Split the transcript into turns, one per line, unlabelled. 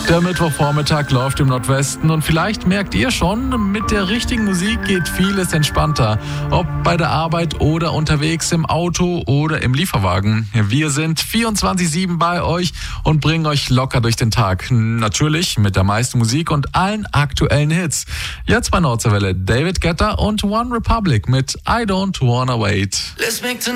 Der Mittwochvormittag läuft im Nordwesten und vielleicht merkt ihr schon, mit der richtigen Musik geht vieles entspannter. Ob bei der Arbeit oder unterwegs im Auto oder im Lieferwagen. Wir sind 24/7 bei euch und bringen euch locker durch den Tag. Natürlich mit der meisten Musik und allen aktuellen Hits. Jetzt bei Nordwelle David Guetta und One Republic mit I Don't Wanna Wait.